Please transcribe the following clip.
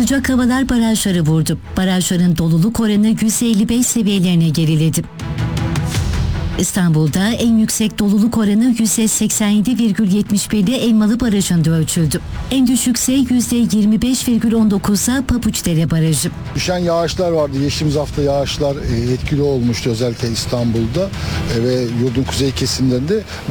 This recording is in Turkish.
Sıcak havalar barajları vurdu. Barajların doluluk oranı %55 seviyelerine geriledi. İstanbul'da en yüksek doluluk oranı %87,71'de Elmalı Barajı'nda ölçüldü. En düşükse %25,19'da Pabuçdere Barajı. Düşen yağışlar vardı. Geçtiğimiz hafta yağışlar etkili olmuştu özellikle İstanbul'da ve yurdun kuzey kesimlerinde.